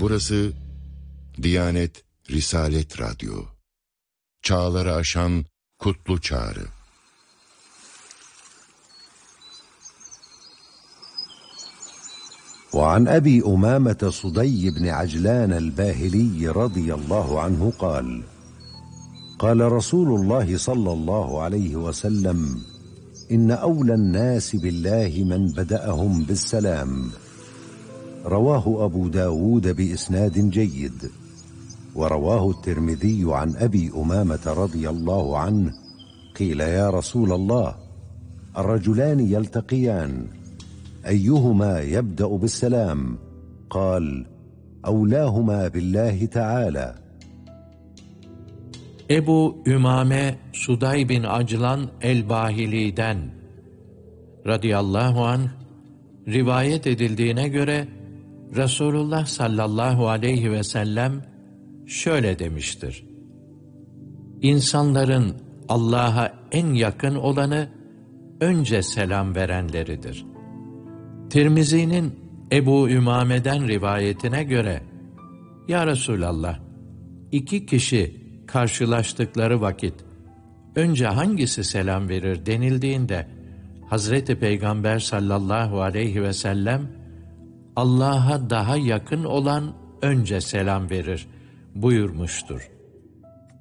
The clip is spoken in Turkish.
Burası Diyanet Risalet Radyo. Çağları aşan kutlu çağrı. وعن أبي أمامة صدي بن عجلان الباهلي رضي الله عنه قال: قال رسول الله صلى الله عليه وسلم: إن أولى الناس بالله من بدأهم بالسلام. رواه أبو داود بإسناد جيد. ورواه الترمذي عن أبي أمامة رضي الله عنه قيل: يا رسول الله، الرجلان يلتقيان أيهما يبدأ بالسلام؟ قال: أولاهما بالله تعالى. Ebu Ümame Suday bin Aclan el-Bahili'den radıyallahu anh rivayet edildiğine göre Resulullah sallallahu aleyhi ve sellem şöyle demiştir: İnsanların Allah'a en yakın olanı önce selam verenleridir. Tirmizi'nin Ebu Ümame'den rivayetine göre, Ya Resulallah, iki kişi karşılaştıkları vakit önce hangisi selam verir denildiğinde, Hazreti Peygamber sallallahu aleyhi ve sellem, Allah'a daha yakın olan önce selam verir buyurmuştur.